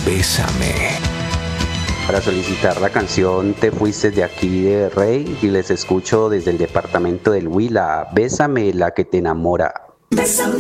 Bésame. Para solicitar la canción Te fuiste de aquí de Rey y les escucho desde el departamento del Huila. Bésame, la que te enamora.